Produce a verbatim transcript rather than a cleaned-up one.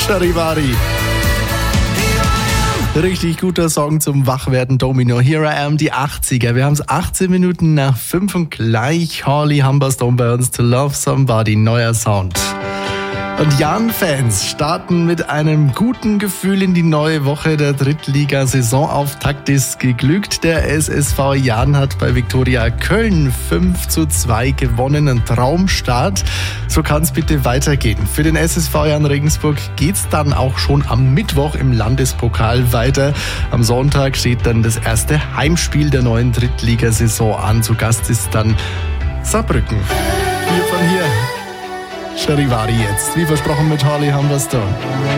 Charivari. Richtig guter Song zum Wachwerden, Domino. Here I Am, die achtziger. Wir haben es achtzehn Minuten nach fünf und gleich Harley Humberstone bei uns. To Love Somebody, neuer Sound. Und Jan-Fans starten mit einem guten Gefühl in die neue Woche. Der Drittliga-Saisonauftakt ist geglückt. Der S S V Jan hat bei Viktoria Köln fünf zu zwei gewonnen. Ein Traumstart. So kann es bitte weitergehen. Für den S S V Jan Regensburg geht's dann auch schon am Mittwoch im Landespokal weiter. Am Sonntag steht dann das erste Heimspiel der neuen Drittligasaison an. Zu Gast ist dann Saarbrücken. Hier von hier. Charivari jetzt, wie versprochen mit Harley Humberstone.